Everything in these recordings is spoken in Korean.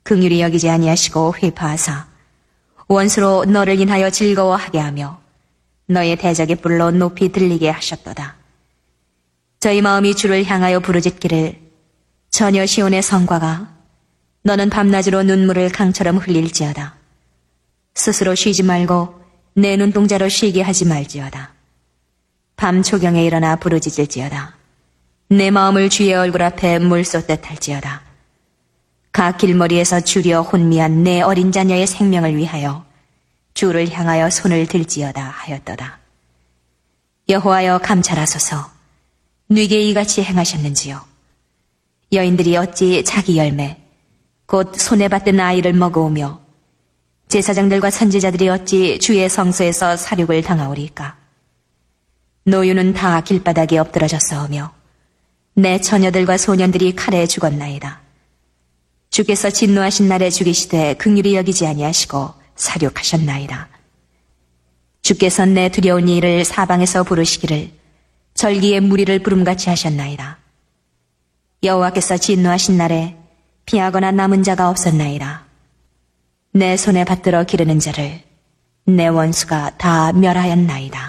긍휼히 여기지 아니하시고 회파하사 원수로 너를 인하여 즐거워하게 하며 너의 대적의 뿔로 높이 들리게 하셨도다. 저희 마음이 주를 향하여 부르짖기를 전혀 시온의 성과가 너는 밤낮으로 눈물을 강처럼 흘릴지어다. 스스로 쉬지 말고 내 눈동자로 쉬게 하지 말지어다. 밤 초경에 일어나 부르짖을지어다. 내 마음을 주의 얼굴 앞에 물 쏟듯 할지어다. 각 길머리에서 주려 혼미한 내 어린 자녀의 생명을 위하여 주를 향하여 손을 들지어다 하였도다. 여호와여 감찰하소서. 누게 이같이 행하셨는지요. 여인들이 어찌 자기 열매 곧 손에 받든 아이를 먹어오며 제사장들과 선지자들이 어찌 주의 성소에서 사륙을 당하오리까. 노유는 다 길바닥에 엎드러졌사오며 내 처녀들과 소년들이 칼에 죽었나이다. 주께서 진노하신 날에 죽이시되 긍휼히 여기지 아니하시고 사륙하셨나이다. 주께서 내 두려운 일을 사방에서 부르시기를 절기의 무리를 부름같이 하셨나이다. 여호와께서 진노하신 날에 피하거나 남은 자가 없었나이다. 내 손에 받들어 기르는 자를 내 원수가 다 멸하였나이다.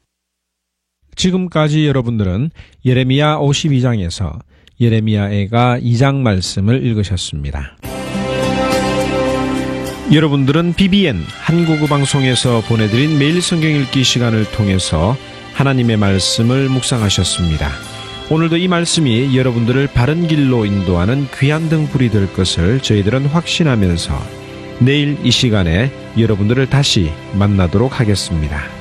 지금까지 여러분들은 예레미야 52장에서 예레미야애가 2장 말씀을 읽으셨습니다. 여러분들은 BBN 한국어 방송에서 보내드린 매일 성경 읽기 시간을 통해서 하나님의 말씀을 묵상하셨습니다. 오늘도 이 말씀이 여러분들을 바른 길로 인도하는 귀한 등불이 될 것을 저희들은 확신하면서 내일 이 시간에 여러분들을 다시 만나도록 하겠습니다.